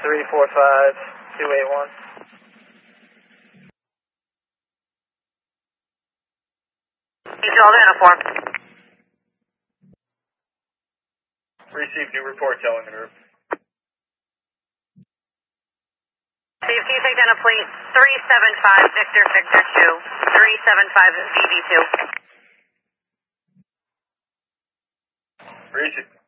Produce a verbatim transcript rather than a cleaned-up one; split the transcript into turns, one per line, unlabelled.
three four five two eight one.
He's all uniform.
Received new report telling the group.
C F T take down a plate three seven five Victor Victor two, three seven five V V two.
Received.